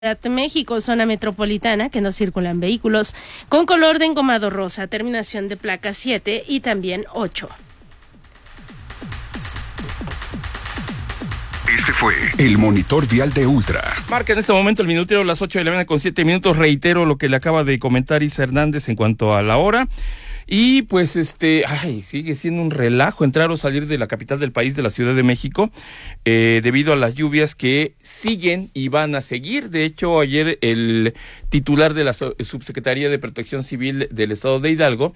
de México, zona metropolitana, que no circulan vehículos con color de engomado rosa, terminación de placa 7 y también 8. Este fue el monitor vial de Ultra. Marca en este momento el minutero las 8 de la mañana con 7 minutos. Reitero lo que le acaba de comentar Isa Hernández en cuanto a la hora. Y pues sigue siendo un relajo entrar o salir de la capital del país, de la Ciudad de México, debido a las lluvias que siguen y van a seguir. De hecho, ayer el titular de la Subsecretaría de Protección Civil del Estado de Hidalgo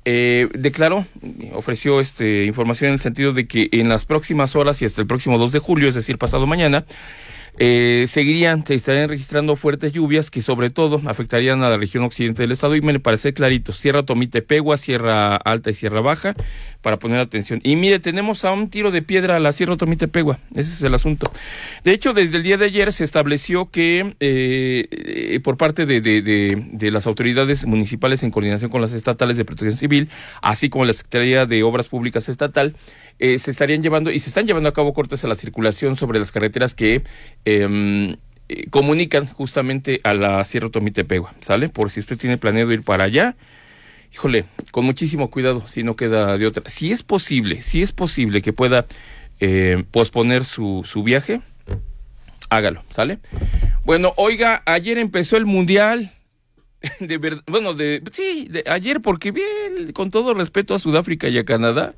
ofreció información en el sentido de que en las próximas horas y hasta el próximo 2 de julio, es decir, pasado mañana, se estarían registrando fuertes lluvias que sobre todo afectarían a la región occidente del estado, y me parece clarito: Sierra Tomí-Tepehua, Sierra Alta y Sierra Baja, para poner atención. Y mire, tenemos a un tiro de piedra a la Sierra Tomí-Tepehua, ese es el asunto. De hecho, desde el día de ayer se estableció que por parte de las autoridades municipales, en coordinación con las estatales de Protección Civil, así como la Secretaría de Obras Públicas Estatal, se están llevando a cabo cortes a la circulación sobre las carreteras que comunican justamente a la Sierra Tomí-Tepehua, ¿sale? Por si usted tiene planeado ir para allá, híjole, con muchísimo cuidado, si no queda de otra. Si es posible que pueda posponer su viaje, hágalo, ¿sale? Bueno, oiga, ayer empezó el Mundial. De verdad, ayer, porque bien, con todo respeto a Sudáfrica y a Canadá,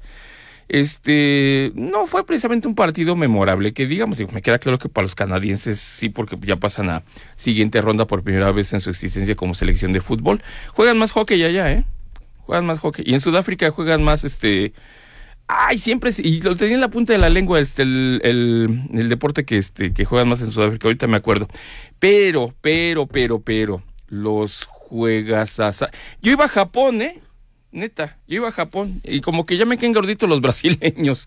no fue precisamente un partido memorable, que digamos, me queda claro que para los canadienses sí, porque ya pasan a siguiente ronda por primera vez en su existencia como selección de fútbol. Juegan más hockey allá, juegan más hockey, y en Sudáfrica juegan más, siempre, y lo tenía en la punta de la lengua, el deporte que juegan más en Sudáfrica, ahorita me acuerdo, pero, los juegas yo iba a Japón, neta, yo iba a Japón, y como que ya me quedan gorditos los brasileños,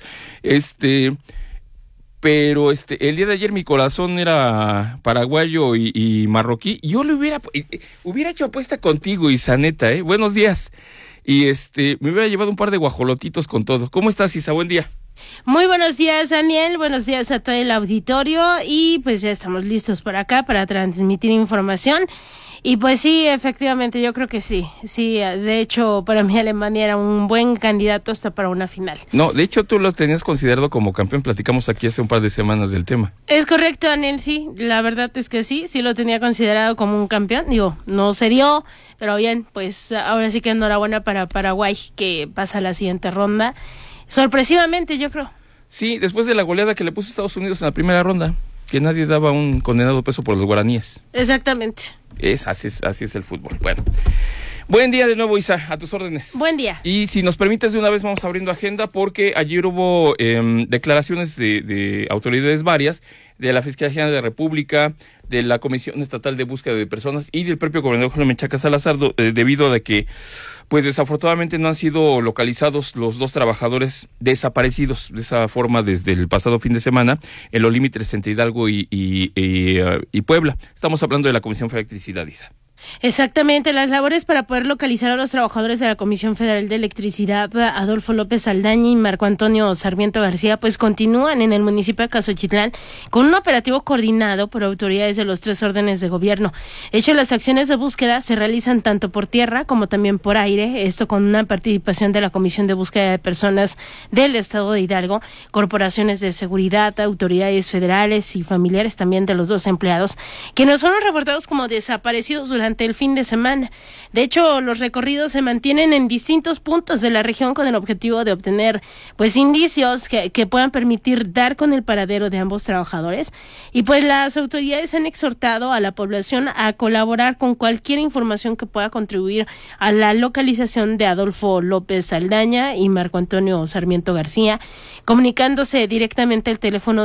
pero el día de ayer mi corazón era paraguayo y marroquí. Yo le hubiera hecho apuesta contigo, Isa, neta, buenos días, y me hubiera llevado un par de guajolotitos con todo. ¿Cómo estás, Isa? Buen día. Muy buenos días, Daniel, buenos días a todo el auditorio, y pues ya estamos listos por acá para transmitir información. Y pues sí, efectivamente, yo creo que sí, de hecho, para mí Alemania era un buen candidato hasta para una final. No, de hecho, tú lo tenías considerado como campeón, platicamos aquí hace un par de semanas del tema. Es correcto, Daniel, sí, la verdad es que sí lo tenía considerado como un campeón, no se dio, pero bien, pues ahora sí que enhorabuena para Paraguay, que pasa a la siguiente ronda, sorpresivamente, yo creo. Sí, después de la goleada que le puso Estados Unidos en la primera ronda, que nadie daba un condenado peso por los guaraníes. Exactamente. Así es el fútbol. Bueno, buen día de nuevo, Isa, a tus órdenes. Buen día. Y si nos permites, de una vez vamos abriendo agenda, porque ayer hubo declaraciones de autoridades varias, de la Fiscalía General de la República, de la Comisión Estatal de Búsqueda de Personas y del propio gobernador Julio Menchaca Salazar, debido a que, pues desafortunadamente no han sido localizados los 2 trabajadores desaparecidos de esa forma desde el pasado fin de semana en los límites entre Hidalgo y Puebla. Estamos hablando de la Comisión Federal de Electricidad, Isa. Exactamente, las labores para poder localizar a los trabajadores de la Comisión Federal de Electricidad, Adolfo López Saldaña y Marco Antonio Sarmiento García, pues continúan en el municipio de Cazochitlán con un operativo coordinado por autoridades de los 3 órdenes de gobierno. De hecho, las acciones de búsqueda se realizan tanto por tierra como también por aire, esto con una participación de la Comisión de Búsqueda de Personas del Estado de Hidalgo, corporaciones de seguridad, autoridades federales y familiares también de los 2 empleados, que nos fueron reportados como desaparecidos durante el fin de semana. De hecho, los recorridos se mantienen en distintos puntos de la región con el objetivo de obtener pues indicios que puedan permitir dar con el paradero de ambos trabajadores, y pues las autoridades han exhortado a la población a colaborar con cualquier información que pueda contribuir a la localización de Adolfo López Saldaña y Marco Antonio Sarmiento García, comunicándose directamente al teléfono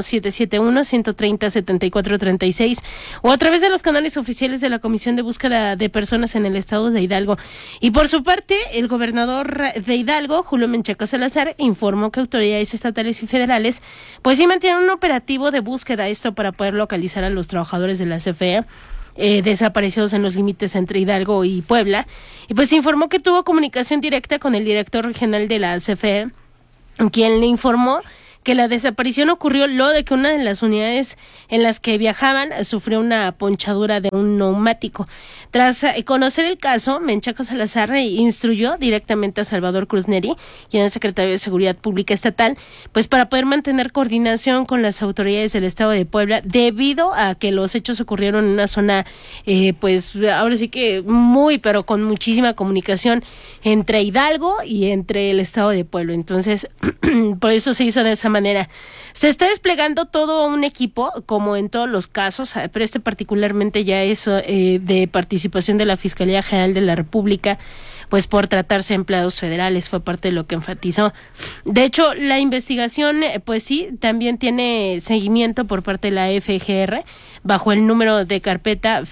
771-130-7436 o a través de los canales oficiales de la Comisión de Búsqueda de Personas en el Estado de Hidalgo. Y por su parte, el gobernador de Hidalgo, Julio Menchaca Salazar, informó que autoridades estatales y federales pues sí mantienen un operativo de búsqueda, esto para poder localizar a los trabajadores de la CFE desaparecidos en los límites entre Hidalgo y Puebla, y pues informó que tuvo comunicación directa con el director regional de la CFE, quien le informó que la desaparición ocurrió luego de que una de las unidades en las que viajaban sufrió una ponchadura de un neumático. Tras conocer el caso, Menchaca Salazar instruyó directamente a Salvador Cruz Neri, quien es secretario de Seguridad Pública Estatal, pues para poder mantener coordinación con las autoridades del Estado de Puebla, debido a que los hechos ocurrieron en una zona, pues ahora sí que pero con muchísima comunicación entre Hidalgo y entre el Estado de Puebla. Entonces, por eso se hizo de esa manera. Se está desplegando todo un equipo, como en todos los casos, pero este particularmente ya es de participación de la Fiscalía General de la República, pues por tratarse de empleados federales, fue parte de lo que enfatizó. De hecho, la investigación, pues sí, también tiene seguimiento por parte de la FGR, bajo el número de carpeta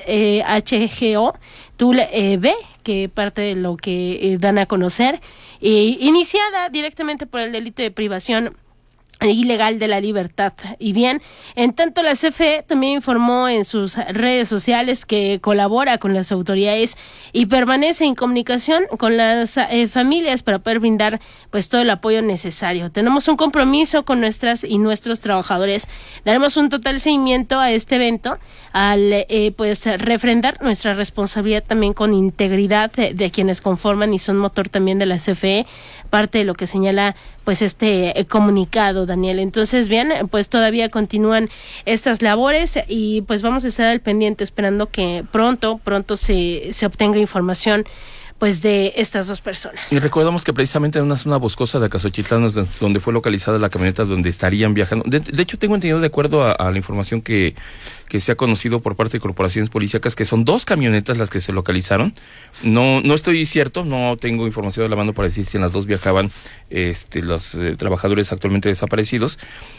FED-HGO TUL B, que parte de lo que dan a conocer, iniciada directamente por el delito de privación ilegal de la libertad. Y bien, en tanto la CFE también informó en sus redes sociales que colabora con las autoridades y permanece en comunicación con las familias para poder brindar pues todo el apoyo necesario. Tenemos un compromiso con nuestras y nuestros trabajadores. Daremos un total seguimiento a este evento al pues refrendar nuestra responsabilidad también con integridad de quienes conforman y son motor también de la CFE, parte de lo que señala pues este comunicado, Daniel. Entonces, bien, pues todavía continúan estas labores y pues vamos a estar al pendiente esperando que pronto se obtenga información pues de estas dos personas. Y recordamos que precisamente en una zona boscosa de Acasochitlán, donde fue localizada la camioneta donde estarían viajando. De hecho, tengo entendido, de acuerdo a la información que se ha conocido por parte de corporaciones policíacas, que son 2 camionetas las que se localizaron. No estoy cierto, no tengo información a la mano para decir si en las 2 viajaban los trabajadores actualmente desaparecidos.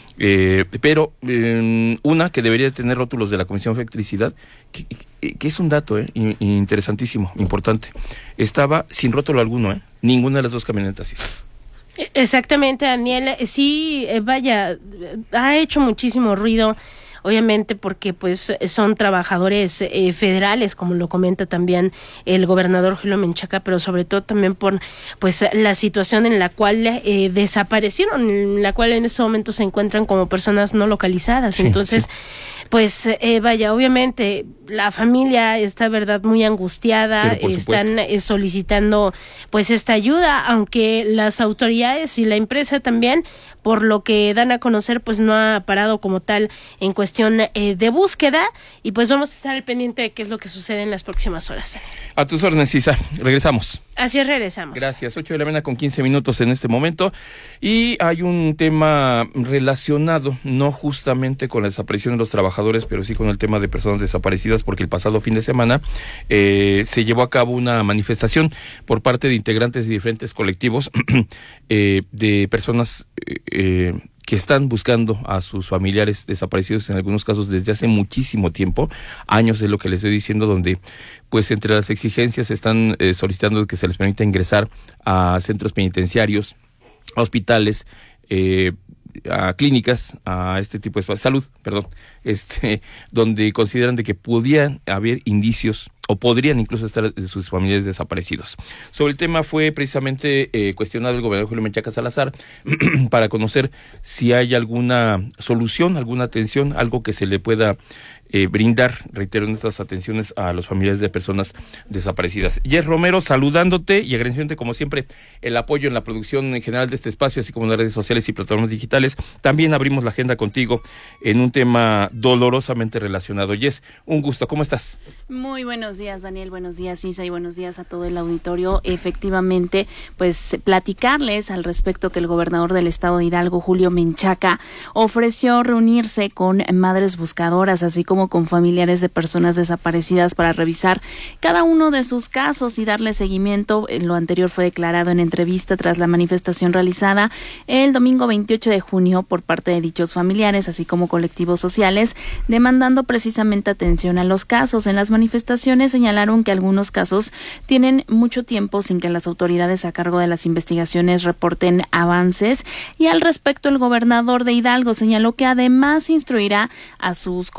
Pero una que debería tener rótulos de la Comisión de Electricidad, que es un dato interesantísimo, importante, estaba sin rótulo alguno, ninguna de las 2 camionetas. Sí. Exactamente, Daniel. Sí, vaya, ha hecho muchísimo ruido, obviamente porque pues son trabajadores federales, como lo comenta también el gobernador Julio Menchaca, pero sobre todo también por pues la situación en la cual desaparecieron, en la cual en este momento se encuentran como personas no localizadas. Sí, entonces, sí. Pues vaya, obviamente la familia está, verdad, muy angustiada, están solicitando pues esta ayuda, aunque las autoridades y la empresa también, por lo que dan a conocer, pues no ha parado como tal en cuestión de búsqueda, y pues vamos a estar al pendiente de qué es lo que sucede en las próximas horas. A tus órdenes, Isa. Regresamos. Así es, regresamos. Gracias. 8:15 en este momento. Y hay un tema relacionado, no justamente con la desaparición de los trabajadores, pero sí con el tema de personas desaparecidas, porque el pasado fin de semana se llevó a cabo una manifestación por parte de integrantes de diferentes colectivos de personas que están buscando a sus familiares desaparecidos, en algunos casos desde hace muchísimo tiempo, años de lo que les estoy diciendo, donde pues entre las exigencias están solicitando que se les permita ingresar a centros penitenciarios, a hospitales, a clínicas, a este tipo de salud, donde consideran de que podían haber indicios o podrían incluso estar sus familiares desaparecidos. Sobre el tema fue precisamente cuestionado el gobernador Julio Menchaca Salazar para conocer si hay alguna solución, alguna atención, algo que se le pueda brindar, reitero, nuestras atenciones a los familiares de personas desaparecidas. Jess Romero, saludándote y agradeciéndote como siempre el apoyo en la producción en general de este espacio, así como en las redes sociales y plataformas digitales. También abrimos la agenda contigo en un tema dolorosamente relacionado. Jess, un gusto, ¿cómo estás? Muy buenos días, Daniel, buenos días, Isa, y buenos días a todo el auditorio. Efectivamente, pues platicarles al respecto que el gobernador del estado de Hidalgo, Julio Menchaca, ofreció reunirse con madres buscadoras, así como con familiares de personas desaparecidas, para revisar cada uno de sus casos y darle seguimiento. Lo anterior fue declarado en entrevista tras la manifestación realizada el domingo 28 de junio por parte de dichos familiares, así como colectivos sociales, demandando precisamente atención a los casos. En las manifestaciones señalaron que algunos casos tienen mucho tiempo sin que las autoridades a cargo de las investigaciones reporten avances, y al respecto el gobernador de Hidalgo señaló que además instruirá a sus colaboradores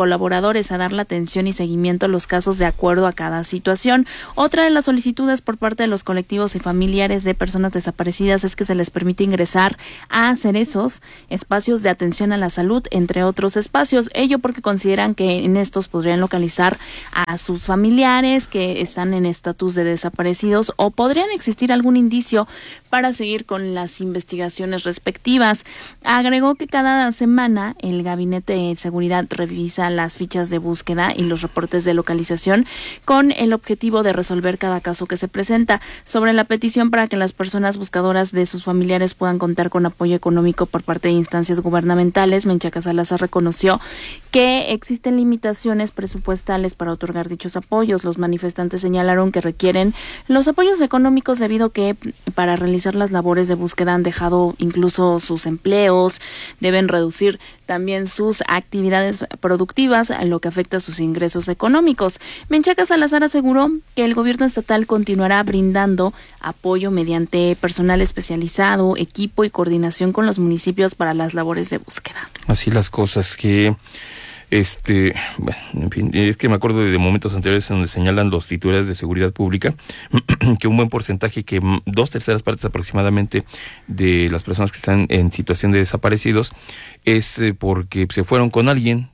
buscadores a dar la atención y seguimiento a los casos de acuerdo a cada situación. Otra de las solicitudes por parte de los colectivos y familiares de personas desaparecidas es que se les permite ingresar a Cerezos, espacios de atención a la salud, entre otros espacios. Ello porque consideran que en estos podrían localizar a sus familiares que están en estatus de desaparecidos o podrían existir algún indicio para seguir con las investigaciones respectivas. Agregó que cada semana el Gabinete de Seguridad revisa las fichas de búsqueda y los reportes de localización con el objetivo de resolver cada caso que se presenta. Sobre la petición para que las personas buscadoras de sus familiares puedan contar con apoyo económico por parte de instancias gubernamentales, Menchaca Salazar reconoció que existen limitaciones presupuestales para otorgar dichos apoyos. Los manifestantes señalaron que requieren los apoyos económicos debido a que para realizar las labores de búsqueda han dejado incluso sus empleos, deben reducir también sus actividades productivas, lo que afecta a sus ingresos económicos. Menchaca Salazar aseguró que el gobierno estatal continuará brindando apoyo mediante personal especializado, equipo y coordinación con los municipios para las labores de búsqueda. Así las cosas que... bueno, en fin, es que me acuerdo de momentos anteriores en donde señalan los titulares de seguridad pública que un buen porcentaje, que 2/3 partes aproximadamente de las personas que están en situación de desaparecidos es porque se fueron con alguien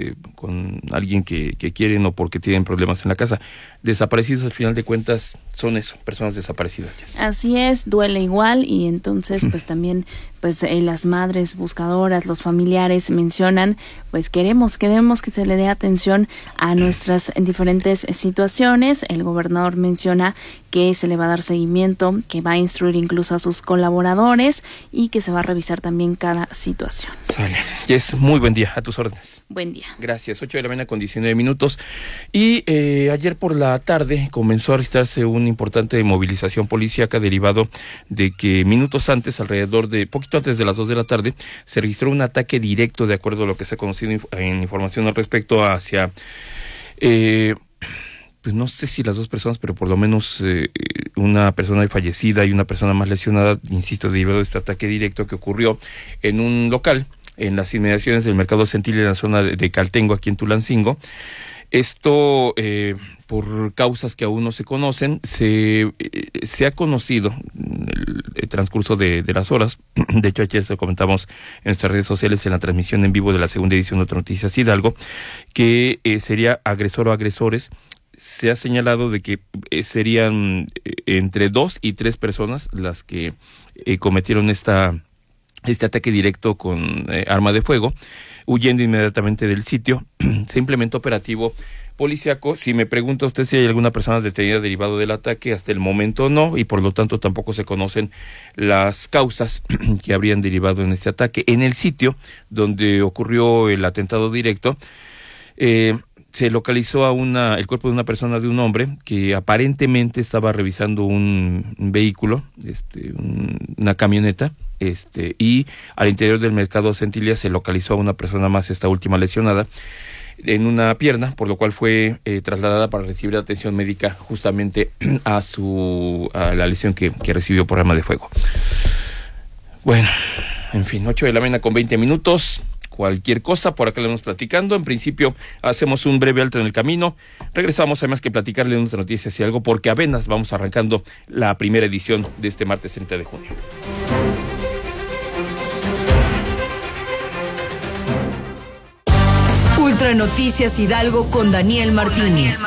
que quieren o porque tienen problemas en la casa. Desaparecidos, al final de cuentas, son eso, personas desaparecidas. Así es, duele igual, y entonces pues también las madres buscadoras, los familiares mencionan, pues queremos que se le dé atención a nuestras diferentes situaciones. El gobernador menciona que se le va a dar seguimiento, que va a instruir incluso a sus colaboradores y que se va a revisar también cada situación. Sale. Jess, muy buen día, a tus órdenes. Buen día. Gracias, 8:19 a.m. Y ayer por la tarde comenzó a registrarse una importante movilización policíaca derivado de que minutos antes, poquito antes de las 2 de la tarde, se registró un ataque directo, de acuerdo a lo que se ha conocido en información al respecto, hacia... pues no sé si las dos personas, pero por lo menos una persona fallecida y una persona más lesionada, insisto, derivado de este ataque directo que ocurrió en un local en las inmediaciones del Mercado Centil en la zona de Caltengo, aquí en Tulancingo. Esto, por causas que aún no se conocen, se ha conocido el transcurso de las horas. De hecho, ayer se lo comentamos en nuestras redes sociales en la transmisión en vivo de la segunda edición de Otras Noticias Hidalgo, que sería agresor o agresores. Se ha señalado de que serían entre 2 y 3 personas las que cometieron este ataque directo con arma de fuego, huyendo inmediatamente del sitio. Se implementó operativo policiaco. Si me pregunta usted si hay alguna persona detenida derivado del ataque, hasta el momento no, y por lo tanto tampoco se conocen las causas que habrían derivado en este ataque. En el sitio donde ocurrió el atentado directo, se localizó el cuerpo de una persona, de un hombre, que aparentemente estaba revisando un vehículo, una camioneta, y al interior del Mercado Centilia se localizó a una persona más, esta última lesionada, en una pierna, por lo cual fue trasladada para recibir atención médica justamente a la lesión que recibió por arma de fuego. Bueno, en fin, 8:20 a.m. Cualquier cosa, por acá le vamos platicando. En principio, hacemos un breve alto en el camino. Regresamos, además, que platicarle de otras noticias y algo, porque apenas vamos arrancando la primera edición de este martes 30 de junio. Ultra Noticias Hidalgo con Daniel Martínez.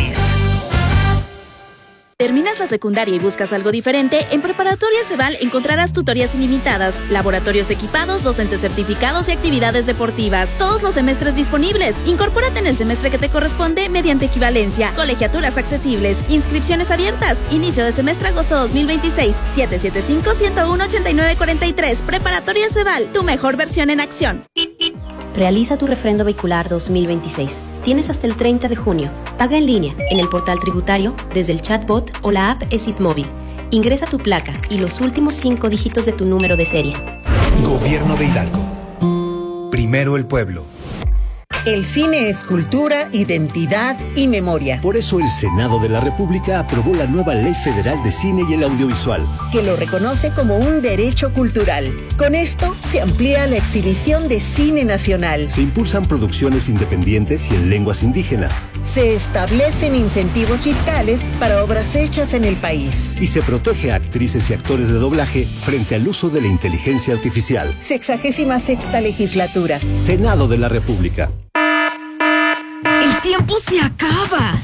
¿Terminas la secundaria y buscas algo diferente? En Preparatoria Ceval encontrarás tutorías ilimitadas, laboratorios equipados, docentes certificados y actividades deportivas. Todos los semestres disponibles. Incorpórate en el semestre que te corresponde mediante equivalencia. Colegiaturas accesibles. Inscripciones abiertas. Inicio de semestre agosto 2026. 775-101-8943. Preparatoria Ceval. Tu mejor versión en acción. Realiza tu refrendo vehicular 2026. Tienes hasta el 30 de junio. Paga en línea, en el portal tributario, desde el chatbot o la app ESIT Móvil. Ingresa tu placa y los últimos 5 dígitos de tu número de serie. Gobierno de Hidalgo. Primero el pueblo. El cine es cultura, identidad y memoria. Por eso el Senado de la República aprobó la nueva Ley Federal de Cine y el Audiovisual, que lo reconoce como un derecho cultural. Con esto se amplía la exhibición de cine nacional. Se impulsan producciones independientes y en lenguas indígenas. Se establecen incentivos fiscales para obras hechas en el país. Y se protege a actrices y actores de doblaje frente al uso de la inteligencia artificial. 66ª legislatura. Senado de la República. El tiempo se acaba.